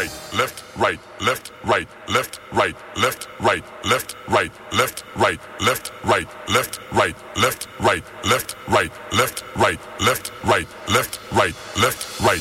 right, left, right, left, right, left, right, left, right, left, right, left, right, left, right, left, right, left, right, left, right, left, right, left, right, left, right, left, right,